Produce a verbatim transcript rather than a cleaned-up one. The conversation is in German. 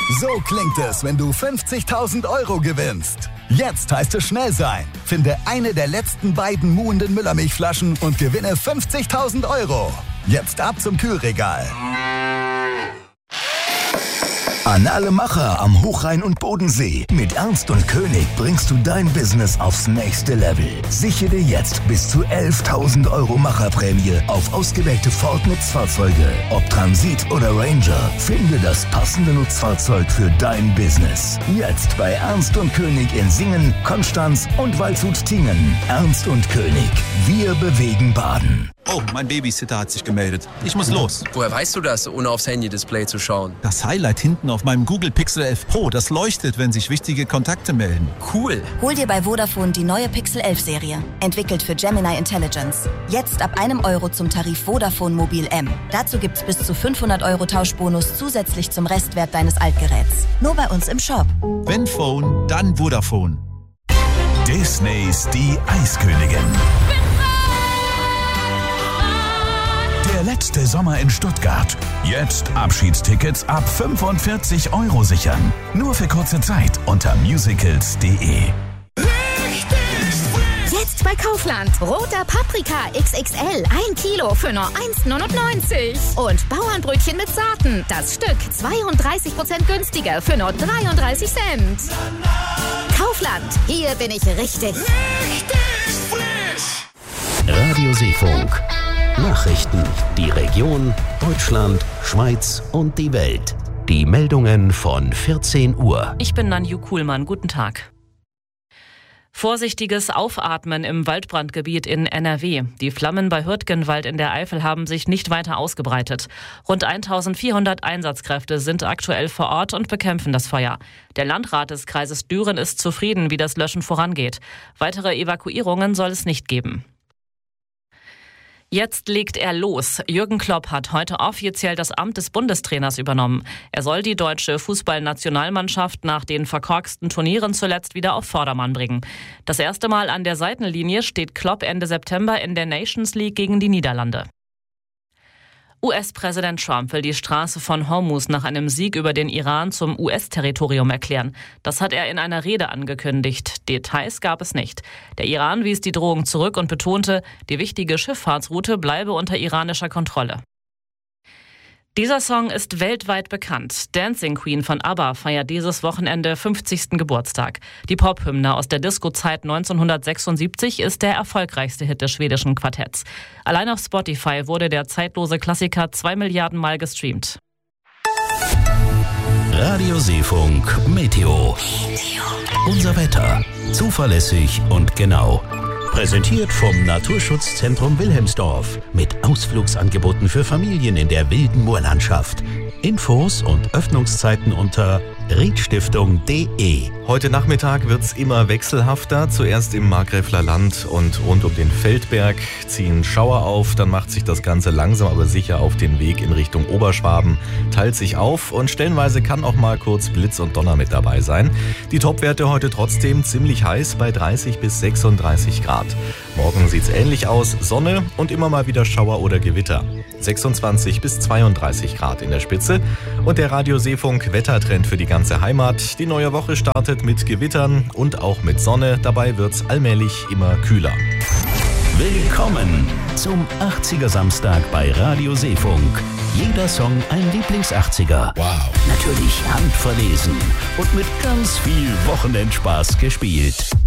So klingt es, wenn du fünfzigtausend Euro gewinnst. Jetzt heißt es schnell sein. Finde eine der letzten beiden muhenden Müllermilchflaschen und gewinne fünfzigtausend Euro. Jetzt ab zum Kühlregal. An alle Macher am Hochrhein und Bodensee. Mit Ernst und König bringst du dein Business aufs nächste Level. Sichere jetzt bis zu elftausend Euro Macherprämie auf ausgewählte Ford-Nutzfahrzeuge. Ob Transit oder Ranger, finde das passende Nutzfahrzeug für dein Business. Jetzt bei Ernst und König in Singen, Konstanz und Waldshut-Tiengen. Ernst und König, wir bewegen Baden. Oh, mein Babysitter hat sich gemeldet. Ich muss los. Woher weißt du das, ohne aufs Handy-Display zu schauen? Das Highlight hinten auf meinem Google Pixel elf Pro, das leuchtet, wenn sich wichtige Kontakte melden. Cool. Hol dir bei Vodafone die neue Pixel elf Serie. Entwickelt für Gemini Intelligence. Jetzt ab einem Euro zum Tarif Vodafone Mobil M. Dazu gibt's bis zu fünfhundert Euro Tauschbonus zusätzlich zum Restwert deines Altgeräts. Nur bei uns im Shop. Wenn Phone, dann Vodafone. Disneys Die Eiskönigin. Der letzte Sommer in Stuttgart. Jetzt Abschiedstickets ab fünfundvierzig Euro sichern. Nur für kurze Zeit unter musicals punkt de. Jetzt bei Kaufland. Roter Paprika X X L. Ein Kilo für nur eins neunundneunzig. Und Bauernbrötchen mit Saaten. Das Stück zweiunddreißig Prozent günstiger für nur dreiunddreißig Cent. Kaufland. Hier bin ich richtig. Richtig frisch. Radio Seefunk. Nachrichten, die Region, Deutschland, Schweiz und die Welt. Die Meldungen von vierzehn Uhr. Ich bin Nanju Kuhlmann. Guten Tag. Vorsichtiges Aufatmen im Waldbrandgebiet in N R W. Die Flammen bei Hürtgenwald in der Eifel haben sich nicht weiter ausgebreitet. Rund eintausendvierhundert Einsatzkräfte sind aktuell vor Ort und bekämpfen das Feuer. Der Landrat des Kreises Düren ist zufrieden, wie das Löschen vorangeht. Weitere Evakuierungen soll es nicht geben. Jetzt legt er los. Jürgen Klopp hat heute offiziell das Amt des Bundestrainers übernommen. Er soll die deutsche Fußballnationalmannschaft nach den verkorksten Turnieren zuletzt wieder auf Vordermann bringen. Das erste Mal an der Seitenlinie steht Klopp Ende September in der Nations League gegen die Niederlande. U S-Präsident Trump will die Straße von Hormuz nach einem Sieg über den Iran zum U S-Territorium erklären. Das hat er in einer Rede angekündigt. Details gab es nicht. Der Iran wies die Drohung zurück und betonte, die wichtige Schifffahrtsroute bleibe unter iranischer Kontrolle. Dieser Song ist weltweit bekannt. Dancing Queen von ABBA feiert dieses Wochenende fünfzigsten Geburtstag. Die Pop-Hymne aus der Disco-Zeit neunzehnhundertsechsundsiebzig ist der erfolgreichste Hit des schwedischen Quartetts. Allein auf Spotify wurde der zeitlose Klassiker zwei Milliarden Mal gestreamt. Radio Seefunk Meteo. Unser Wetter. Zuverlässig und genau. Präsentiert vom Naturschutzzentrum Wilhelmsdorf mit Ausflugsangeboten für Familien in der wilden Moorlandschaft. Infos und Öffnungszeiten unter riedstiftung punkt de. Heute Nachmittag wird's immer wechselhafter. Zuerst im Markgräfler Land und rund um den Feldberg ziehen Schauer auf. Dann macht sich das Ganze langsam aber sicher auf den Weg in Richtung Oberschwaben, teilt sich auf und stellenweise kann auch mal kurz Blitz und Donner mit dabei sein. Die Topwerte heute trotzdem ziemlich heiß bei dreißig bis sechsunddreißig Grad. Morgen sieht's ähnlich aus, Sonne und immer mal wieder Schauer oder Gewitter. sechsundzwanzig bis zweiunddreißig Grad in der Spitze. Und der Radio Seefunk Wettertrend für die ganze Heimat. Die neue Woche startet mit Gewittern und auch mit Sonne. Dabei wird's allmählich immer kühler. Willkommen zum achtziger Samstag bei Radio Seefunk. Jeder Song ein Lieblings-achtziger. Wow. Natürlich handverlesen und mit ganz viel Wochenendspaß gespielt.